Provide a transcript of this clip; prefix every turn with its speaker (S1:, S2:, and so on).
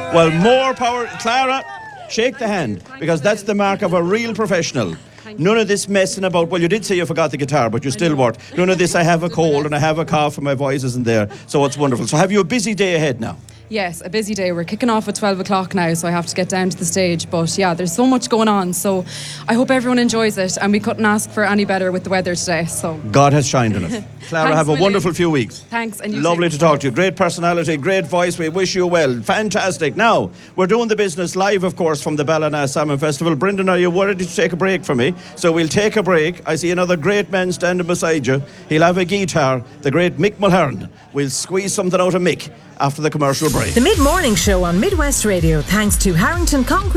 S1: Well, more power. Clara, shake the hand, because that's the mark of a real professional. None of this messing about, well, you did say you forgot the guitar, but you still worked. None of this, I have a cold and I have a cough and my voice isn't there. So it's wonderful. So have you a busy day ahead now?
S2: Yes, a busy day. We're kicking off at 12 o'clock now, so I have to get down to the stage. But yeah, there's so much going on, so I hope everyone enjoys it, and we couldn't ask for any better with the weather today. So
S1: God has shined on us. Clara, have a
S2: William.
S1: wonderful few weeks.
S2: Thanks, and you
S1: Lovely
S2: too.
S1: to talk to you. Great personality, great voice. We wish you well. Fantastic. Now, we're doing the business live, of course, from the Ballina Salmon Festival. Brendan, are you worried to take a break from me? So we'll take a break. I see another great man standing beside you. He'll have a guitar, the great Mick Mulhern. We'll squeeze something out of Mick after the commercial break.
S3: The Mid-Morning Show on Midwest Radio, thanks to Harrington Concrete.